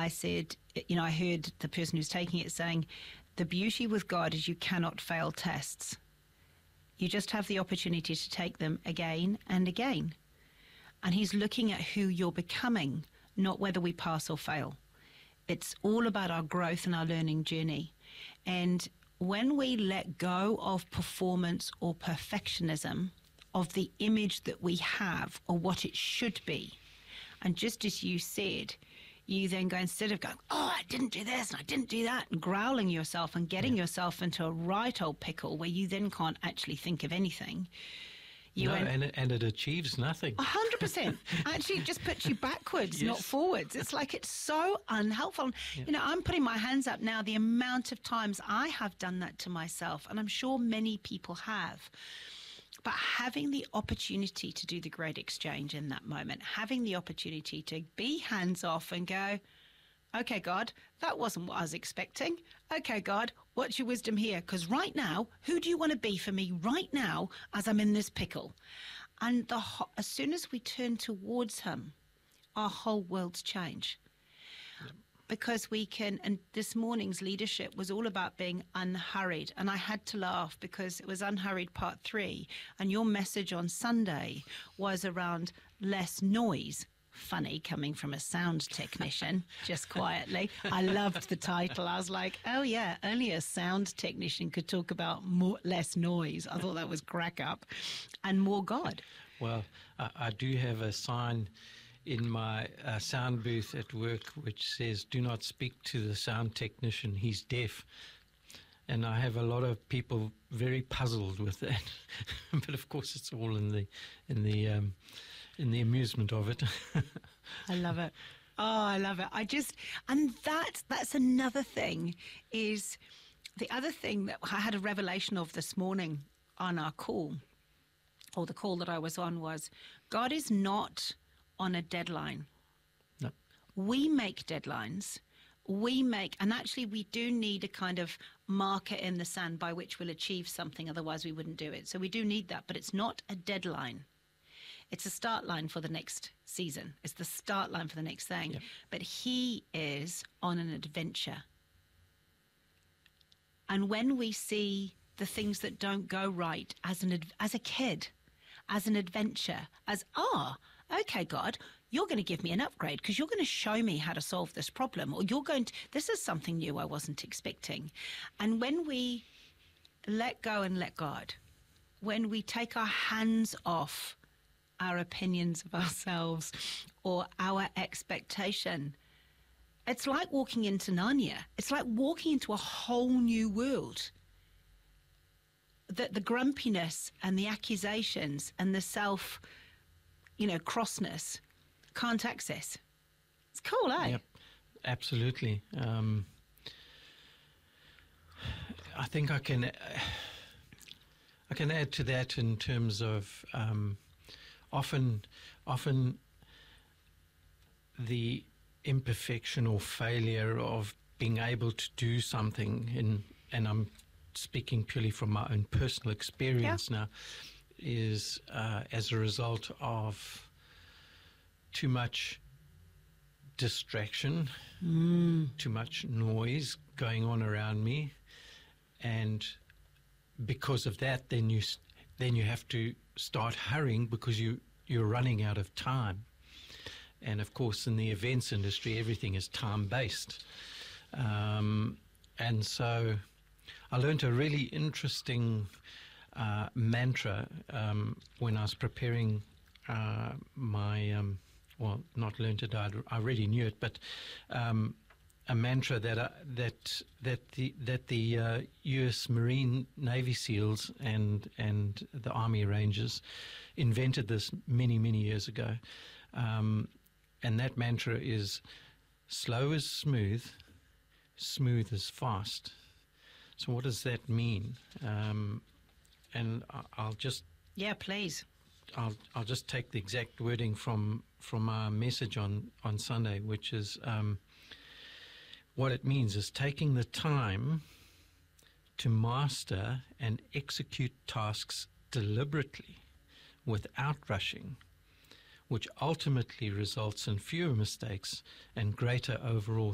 I said, I heard the person who's taking it saying, the beauty with God is you cannot fail tests. You just have the opportunity to take them again and again. And he's looking at who you're becoming, not whether we pass or fail. It's all about our growth and our learning journey. And when we let go of performance or perfectionism, of the image that we have or what it should be, and just as you said, you then go, instead of going, oh, I didn't do this and I didn't do that, and growling yourself and getting yourself into a right old pickle where you then can't actually think of anything. And it achieves nothing. 100%. Actually, it just puts you backwards, not forwards. It's like it's so unhelpful. Yeah. I'm putting my hands up now, the amount of times I have done that to myself, and I'm sure many people have. But having the opportunity to do the great exchange in that moment, having the opportunity to be hands off and go, okay, God, that wasn't what I was expecting. Okay, God, what's your wisdom here? Because right now, who do you want to be for me right now as I'm in this pickle? And as soon as we turn towards him, our whole worlds change. Yep. Because we can, and this morning's leadership was all about being unhurried. And I had to laugh because it was Unhurried Part 3. And your message on Sunday was around less noise. Funny coming from a sound technician, just quietly. I loved the title. I was like, oh yeah, only a sound technician could talk about less noise. I thought that was crack up. And more God. Well, I do have a sign in my sound booth at work which says, do not speak to the sound technician, he's deaf. And I have a lot of people very puzzled with that. But of course it's all in the amusement of it. I love it. Oh, I love it. And that's another thing, is the other thing that I had a revelation of this morning on our call, or the call that I was on, was God is not on a deadline. No. We make deadlines. And actually we do need a kind of marker in the sand by which we'll achieve something, otherwise we wouldn't do it. So we do need that, but it's not a deadline. It's a start line for the next season. It's the start line for the next thing. Yep. But he is on an adventure. And when we see the things that don't go right as a kid, as an adventure, as, okay, God, you're going to give me an upgrade because you're going to show me how to solve this problem, or this is something new I wasn't expecting. And when we let go and let God, when we take our hands off our opinions of ourselves or our expectation, it's like walking into Narnia. It's like walking into a whole new world that the grumpiness and the accusations and the self, crossness can't access. It's cool, eh? Yep, absolutely. I think I can add to that in terms of often the imperfection or failure of being able to do something, and I'm speaking purely from my own personal experience now, is as a result of too much distraction, too much noise going on around me, and because of that, then you have to start hurrying because you're running out of time. And of course, in the events industry, everything is time-based. And so I learned a really interesting mantra when I was preparing my, not learned it, I already knew it, but a mantra that the U.S. Marine Navy SEALs and the Army Rangers invented this many, many years ago. And that mantra is, slow is smooth, smooth is fast. So what does that mean? And I'll just... Yeah, please. I'll just take the exact wording from our message on Sunday, which is what it means is taking the time to master and execute tasks deliberately without rushing, which ultimately results in fewer mistakes and greater overall